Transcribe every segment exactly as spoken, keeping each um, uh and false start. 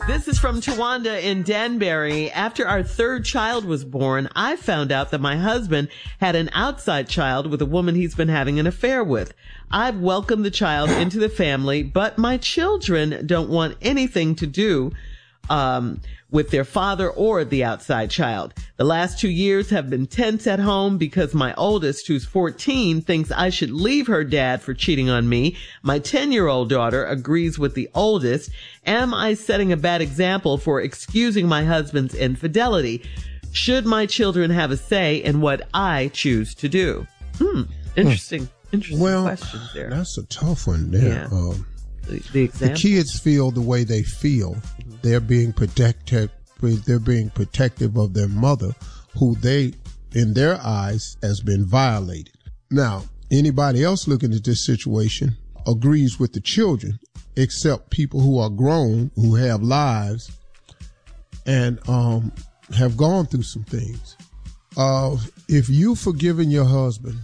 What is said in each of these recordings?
This is from Tawanda in Danbury. After our third child was born, I found out that my husband had an outside child with a woman he's been having an affair with. I've welcomed the child into the family, but my children don't want anything to do um with their father or the outside child. The last two years have been tense at home because my oldest, who's fourteen, thinks I should leave her dad for cheating on me. My ten-year-old daughter agrees with the oldest. Am I setting a bad example for excusing my husband's infidelity? Should my children have a say in what I choose to do? Hmm. Interesting. Interesting well, questions there. That's a tough one there. Yeah. Um, the, the, the kids feel the way they feel. Mm-hmm. They're being protected. They're being protective of their mother, who they, in their eyes, has been violated. Now, anybody else looking at this situation agrees with the children, except people who are grown, who have lives, and um, have gone through some things. Uh, if you've forgiven your husband,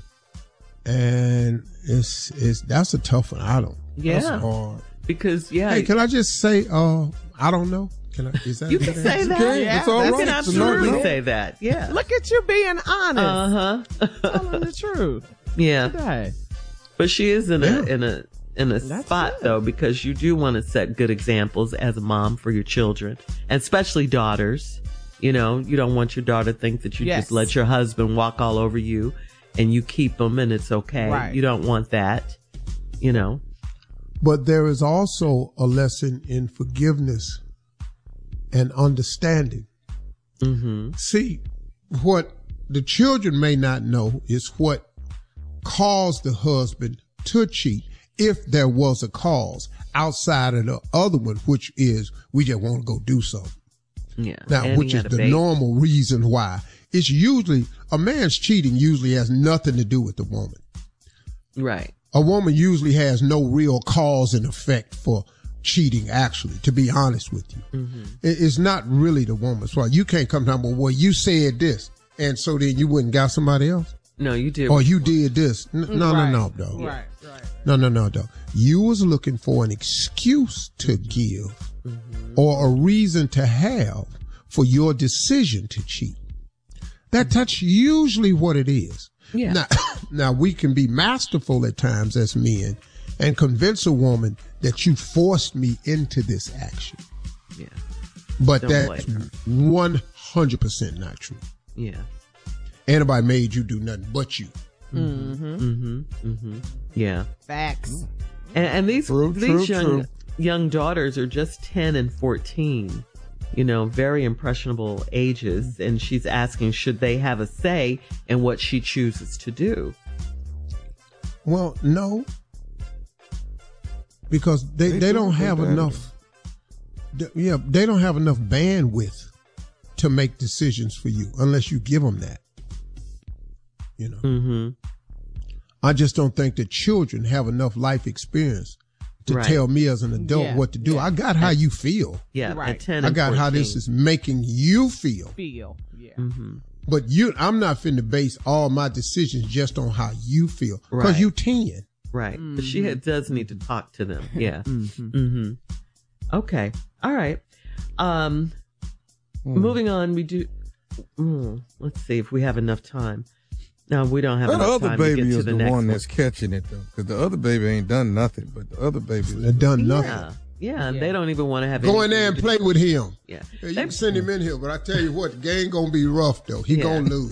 and it's it's that's a tough one. I don't. Yeah. That's hard. Because yeah. Hey, can I just say? Uh, I don't know. Can I? Is that? You can say that. Okay. Yeah, it's all you right. can absolutely say that. Yeah. Look at you being honest. Uh huh. Telling the truth. Yeah. Today. But she is in yeah. a in a in a That's spot good. though, because you do want to set good examples as a mom for your children, and especially daughters. You know, you don't want your daughter to think that you Yes. just let your husband walk all over you and you keep him and it's okay. Right. You don't want that, you know. But there is also a lesson in forgiveness and understanding. Mm-hmm. See, what the children may not know is what caused the husband to cheat, if there was a cause outside of the other one, which is we just want to go do something. Yeah. Now, And which he is had a the baby. normal reason why. It's usually, a man's cheating usually has nothing to do with the woman. Right. A woman usually has no real cause and effect for cheating, actually, to be honest with you. Mm-hmm. It- It's not really the woman's fault. You can't come down, well, you said this, and so then you wouldn't got somebody else? No, you did. Or you did this. N- No, Right. no, no, dog. Right, right. No, no, no, dog. You was looking for an excuse to give Mm-hmm. or a reason to have for your decision to cheat. That that's usually what it is. Yeah. Now, now we can be masterful at times as men and convince a woman that you forced me into this action. Yeah. But Don't that's blame her. one hundred percent not true. Yeah. Anybody made you do nothing but you. Mm-hmm. Mm-hmm. Mm-hmm. Yeah. Facts. And, and these True, these true, young true. young daughters are just ten and fourteen, you know, very impressionable ages. And she's asking, should they have a say in what she chooses to do? Well, no. Because they, They they do don't what they have gotta enough. th- Yeah, they don't have enough bandwidth to make decisions for you unless you give them that. You know, Mm-hmm. I just don't think that children have enough life experience to Right. tell me as an adult Yeah, what to do. yeah. I got how you feel. Yeah. Right. At ten I and got how fourteen. this is making you feel. Feel. Yeah. Mm-hmm. But you, I'm not finna base all my decisions just on how you feel. Cause Right. you ten. Right. But she had, does need to talk to them. Yeah. Mm-hmm. Mm-hmm. Okay. All right. Um, moving on, we do. Mm, let's see if we have enough time. No, we don't have That enough other time to baby get to is the, the next one one. that's catching it, though. Because the other baby ain't done nothing, but the other baby They done nothing. Yeah. Yeah. and Yeah. They don't even want to have Go in anything there and to play do- with him. Yeah. Yeah, you They- can send him in here, but I tell you what, the game gonna be rough though. He Yeah. gonna lose.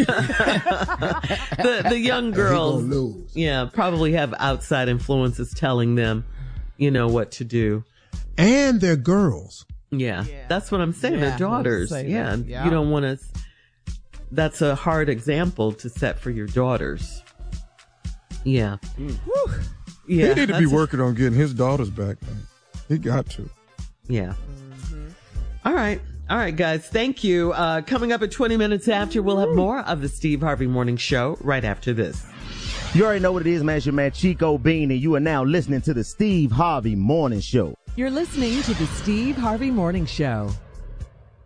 the the young girls, He gonna lose. yeah, probably have outside influences telling them, you know, what to do. And they're girls. Yeah, Yeah. that's what I'm saying. Yeah, They're let's daughters. say Yeah, that. Yeah. you don't want to. That's a hard example to set for your daughters. Yeah, yeah. He need to be that's a- working on getting his daughters back, man. He got to. Yeah. All right. All right, guys. Thank you. Uh, coming up at twenty minutes after, we'll have more of the Steve Harvey Morning Show right after this. You already know what it is, man. It's your man Chico Bean, and you are now listening to the Steve Harvey Morning Show. You're listening to the Steve Harvey Morning Show.